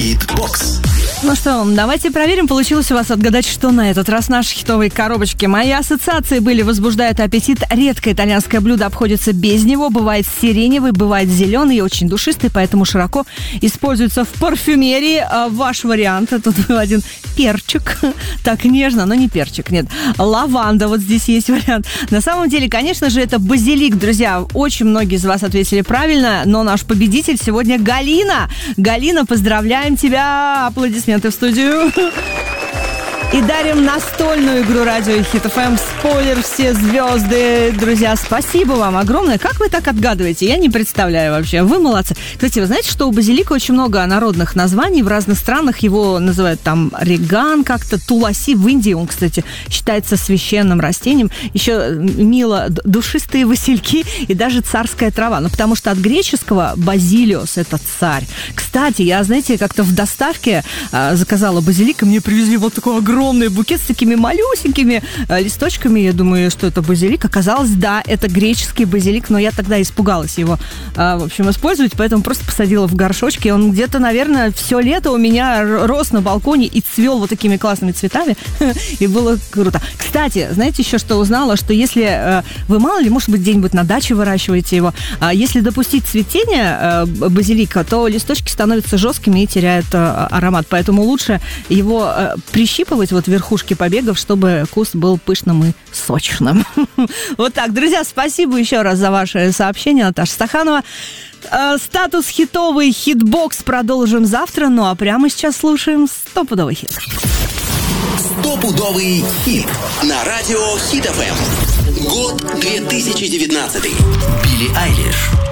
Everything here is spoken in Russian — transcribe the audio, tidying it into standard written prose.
Хит-бокс. Ну что, давайте проверим, получилось у вас отгадать, что на этот раз наши хитовые коробочки. Мои ассоциации были: возбуждает аппетит. Редкое итальянское блюдо обходится без него. Бывает сиреневый, бывает зеленый и очень душистый, поэтому широко используется в парфюмерии. Ваш вариант, тут один перчик. Так нежно, но не перчик, нет. Лаванда, вот здесь есть вариант. На самом деле, конечно же, это базилик, друзья. Очень многие из вас ответили правильно, но наш победитель сегодня Галина. Галина, поздравляем тебя. Аплодисменты в студию. И дарим настольную игру радио Хит ФМ. Спойлер, все звезды. Друзья, спасибо вам огромное. Как вы так отгадываете? Я не представляю вообще. Вы молодцы. Кстати, вы знаете, что у базилика очень много народных названий. В разных странах его называют там реган, как-то туласи. В Индии он, кстати, считается священным растением. Еще мило душистые васильки и даже царская трава. Ну, потому что от греческого базилиос – это царь. Кстати, я, знаете, как-то в доставке заказала базилик, и мне привезли вот такой огромный букет с такими малюсенькими листочками. Я думаю, что это базилик. Оказалось, да, это греческий базилик, но я тогда испугалась его, в общем, использовать, поэтому просто посадила в горшочки. Он где-то, наверное, все лето у меня рос на балконе и цвел вот такими классными цветами, и было круто. Кстати, знаете еще, что узнала? Что если вы, мало ли, может быть, где-нибудь на даче выращиваете его, если допустить цветение базилика, то листочки становятся жесткими и теряют аромат, поэтому лучше его прищипывать вот верхушки побегов, чтобы куст был пышным и сочным. Вот так, друзья, спасибо еще раз за ваше сообщение. Наташа Стаханова. Статус хитовый, хитбокс продолжим завтра, ну а прямо сейчас слушаем стопудовый хит. Стопудовый хит на радио Хит ФМ. Год 2019. Билли Айлиш.